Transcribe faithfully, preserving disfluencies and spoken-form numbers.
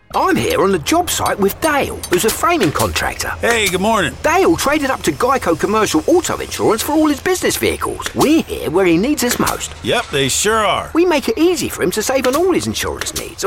I'm here on the job site with Dale, who's a framing contractor. Hey, good morning. Dale traded up to Geico Commercial Auto Insurance for all his business vehicles. We're here where he needs us most. Yep, they sure are. We make it easy for him to save on all his insurance needs,